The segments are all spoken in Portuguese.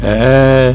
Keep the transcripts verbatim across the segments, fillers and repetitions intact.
É,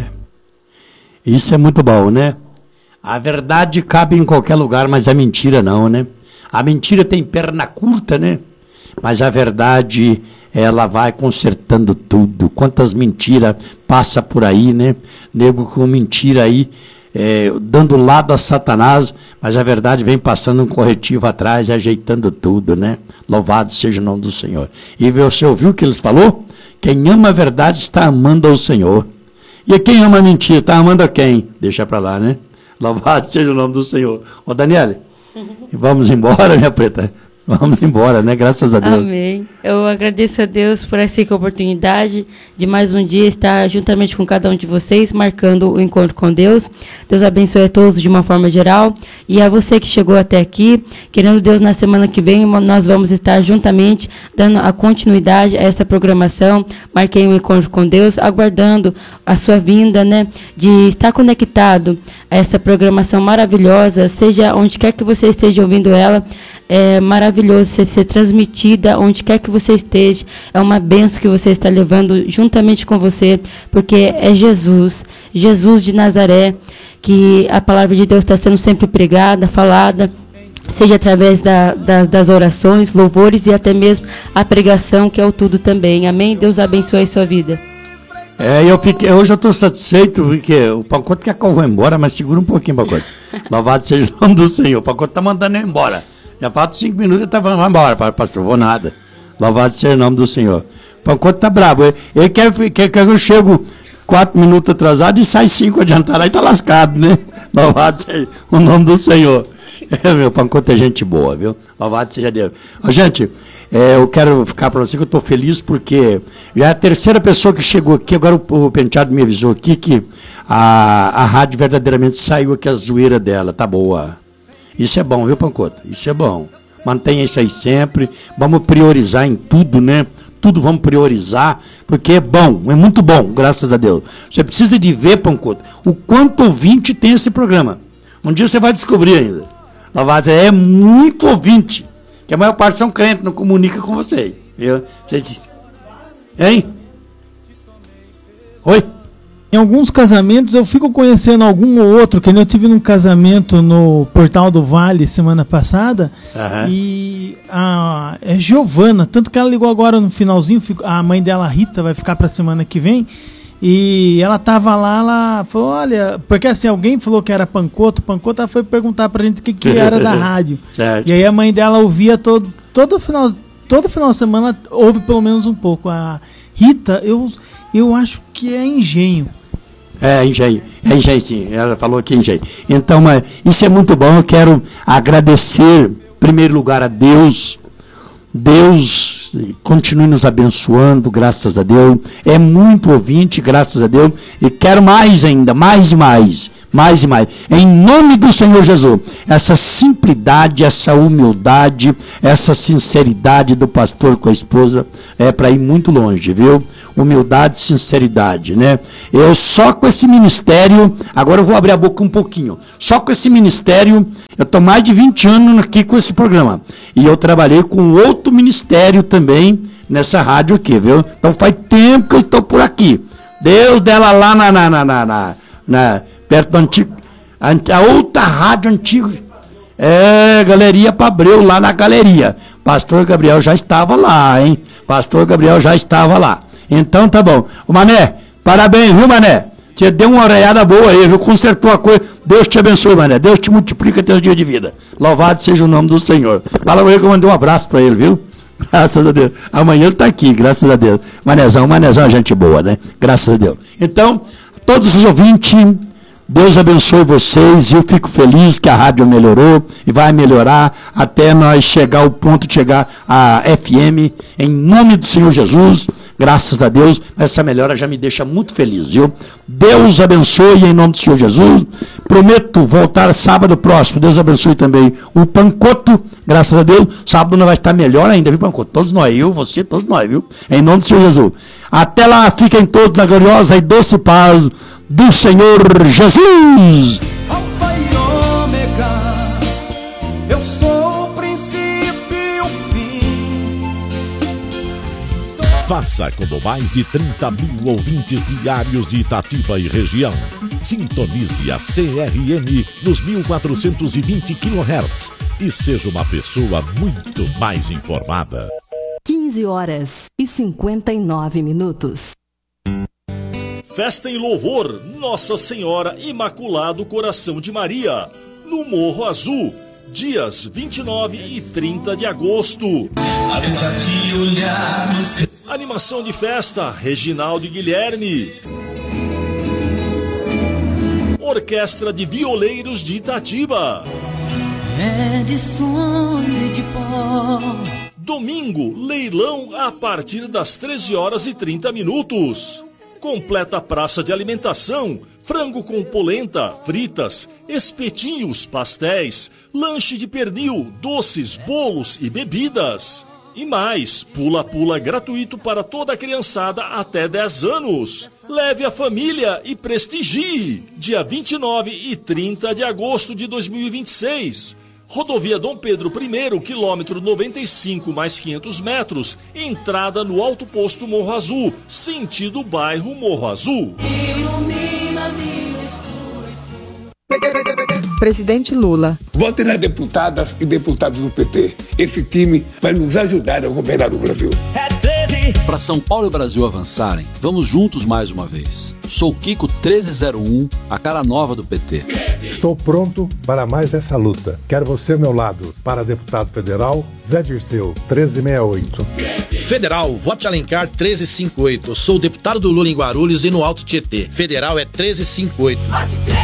isso é muito bom, né? A verdade cabe em qualquer lugar, mas a mentira não, né? A mentira tem perna curta, né? Mas a verdade, ela vai consertando tudo. Quantas mentiras passa por aí, né? Nego com mentira aí, é, dando lado a Satanás, mas a verdade vem passando um corretivo atrás, ajeitando tudo, né? Louvado seja o nome do Senhor. E você ouviu o que eles falou? Quem ama a verdade está amando ao Senhor. E quem ama a mentira está amando a quem? Deixa para lá, né? Louvado seja o nome do Senhor. Ô, Daniele, vamos embora, minha preta. Vamos embora, né? Graças a Deus. Amém. Eu agradeço a Deus por essa oportunidade de mais um dia estar juntamente com cada um de vocês, marcando o encontro com Deus. Deus abençoe a todos de uma forma geral. E a você que chegou até aqui, querendo Deus, na semana que vem, nós vamos estar juntamente dando a continuidade a essa programação. Marquei um encontro com Deus, aguardando a sua vinda, né? De estar conectado a essa programação maravilhosa, seja onde quer que você esteja ouvindo ela. É maravilhoso ser, ser transmitida onde quer que você esteja. É uma bênção que você está levando juntamente com você, porque é Jesus, Jesus de Nazaré, que a palavra de Deus está sendo sempre pregada, falada, seja através da, das, das orações, louvores e até mesmo a pregação, que é o tudo também. Amém? Deus abençoe a sua vida. É, eu fiquei, hoje eu estou satisfeito, porque o pacote quer que eu vá embora, mas segura um pouquinho, pacote. Louvado seja o nome do Senhor. O pacote está mandando eu embora. Já falta cinco minutos e está falando, vai embora, pastor, vou nada. Louvado seja o nome do Senhor. O pacote está bravo. Ele, ele quer, quer que eu chego quatro minutos atrasado e sai cinco adiantado, aí está lascado, né? Louvado seja o nome do Senhor. É, meu pacote é gente boa, viu? Louvado seja Deus. Ó, gente, é, eu quero ficar para você que eu estou feliz porque já é a terceira pessoa que chegou aqui, agora o, o Penteado me avisou aqui que a, a rádio verdadeiramente saiu aqui, a zoeira dela, tá boa. Isso é bom, viu, Pancoto? Isso é bom. Mantenha isso aí sempre. Vamos priorizar em tudo, né? Tudo vamos priorizar, porque é bom, é muito bom, graças a Deus. Você precisa de ver, Pancoto, o quanto ouvinte tem esse programa. Um dia você vai descobrir ainda. Louvado, é muito ouvinte. Que a maior parte são crentes, não comunica com você. Viu? Você... Hein? Oi? Em alguns casamentos eu fico conhecendo algum ou outro, que eu tive num casamento no Portal do Vale semana passada, uhum. E a é Giovana, tanto que ela ligou agora no finalzinho, a mãe dela, Rita, vai ficar para a semana que vem, e ela tava lá, ela falou, olha, porque assim, alguém falou que era Pancoto, Pancoto, ela foi perguntar pra gente o que, que era da rádio, certo. E aí a mãe dela ouvia todo, todo final, todo final de semana, ouve pelo menos um pouco. A Rita, eu, eu acho que é engenho. É, engenho, é engenho sim, ela falou que é engenho. Então, mas, isso é muito bom, eu quero agradecer, em primeiro lugar, a Deus. Deus continue nos abençoando, graças a Deus. É muito ouvinte, graças a Deus. E quero mais ainda, mais e mais, mais e mais. Em nome do Senhor Jesus, essa simplicidade, essa humildade, essa sinceridade do pastor com a esposa é para ir muito longe, viu? Humildade e sinceridade, né? Eu só com esse ministério, agora eu vou abrir a boca um pouquinho, só com esse ministério, eu estou mais de vinte anos aqui com esse programa, e eu trabalhei com outro ministério também, nessa rádio aqui, viu? Então faz tempo que eu estou por aqui, Deus dela lá na, na, na, na, na, na perto do antigo, a outra rádio antiga, é, Galeria Pabreu, lá na galeria, pastor Gabriel já estava lá, hein? Pastor Gabriel já estava lá. Então tá bom. O Mané, parabéns, viu, Mané? Você deu uma orelhada boa aí, viu? Consertou a coisa. Deus te abençoe, Mané. Deus te multiplica teus dias de vida. Louvado seja o nome do Senhor. Fala pra ele que eu mandei um abraço pra ele, viu? Graças a Deus. Amanhã ele tá aqui, graças a Deus. Manézão, Manézão é gente boa, né? Graças a Deus. Então, todos os ouvintes, Deus abençoe vocês. Eu fico feliz que a rádio melhorou e vai melhorar até nós chegar ao ponto de chegar a F M, em nome do Senhor Jesus. Graças a Deus, essa melhora já me deixa muito feliz, viu? Deus abençoe em nome do Senhor Jesus. Prometo voltar sábado próximo. Deus abençoe também o Pancoto. Graças a Deus, sábado não vai estar melhor ainda, viu, Pancoto? Todos nós, eu, você, todos nós, viu? Em nome do Senhor Jesus. Até lá, fiquem todos na gloriosa e doce paz do Senhor Jesus. Alfa e ômega, eu sou o princípio e o fim. Faça como mais de trinta mil ouvintes diários de Itatiba e região. Sintonize a C R M nos mil quatrocentos e vinte quilohertz e seja uma pessoa muito mais informada. quinze horas e cinquenta e nove minutos. Festa em louvor Nossa Senhora Imaculado Coração de Maria, no Morro Azul, dias vinte e nove e trinta de agosto. Animação de festa, Reginaldo e Guilherme. Orquestra de Violeiros de Itatiba. É de sonho de pó. Domingo, leilão a partir das treze horas e trinta minutos. Completa praça de alimentação, frango com polenta, fritas, espetinhos, pastéis, lanche de pernil, doces, bolos e bebidas. E mais, pula-pula gratuito para toda a criançada até dez anos. Leve a família e prestigie. Dia vinte e nove e trinta de agosto de dois mil e vinte e seis. Rodovia Dom Pedro I, quilômetro noventa e cinco mais quinhentos metros, entrada no Alto Posto Morro Azul, sentido bairro Morro Azul. Presidente Lula. Vote nas deputadas e deputados do P T. Esse time vai nos ajudar a governar o Brasil. Para São Paulo e Brasil avançarem, vamos juntos mais uma vez. Sou Kiko treze zero um, a cara nova do P T. Estou pronto para mais essa luta. Quero você ao meu lado. Para deputado federal, Zé Dirceu, treze sessenta e oito. Federal, vote Alencar treze cinquenta e oito. Sou deputado do Lula em Guarulhos e no Alto Tietê. Federal é treze cinquenta e oito.